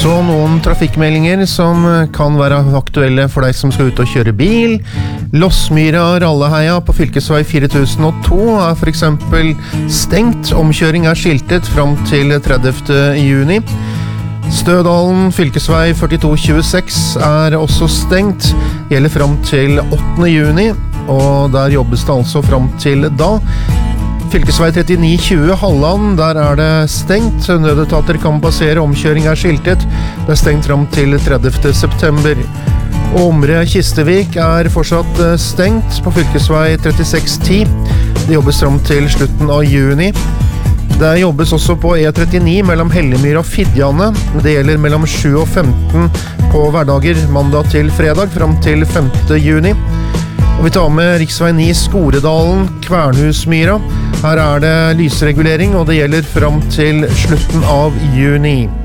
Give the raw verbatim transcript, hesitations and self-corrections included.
Så noen trafikkmeldinger som kan være aktuelle for deg som skal ut og kjøre bil. Lossmyra Ralleheia på fylkesvei fire tusen og to er for eksempel stengt. Omkjøring er skiltet fram til tredivte juni. Stødalen fylkesvei førtito tjueseks er også stengt. Gjelder fram til åttende juni, og der jobbes det altså fram til da. Fylkesvei trettini tjue Halland, der er det stengt. Nødetater kan passere, omkjøring er skiltet. Det er stengt fram til tredivte september. Omre Kistevik er fortsatt stengt på fylkesvei trettiseks ti. Det jobbes fram til slutten av juni. Det jobbes også på E trettini mellom Hellemyr og Fidjane. Det gjelder mellom sju og femten på hverdager, mandag til fredag, fram til femte juni. Og vi tar med riksvei ni Skoredalen, Kvernhusmyra. Her er det lysregulering, og det gjelder fram til slutten av juni.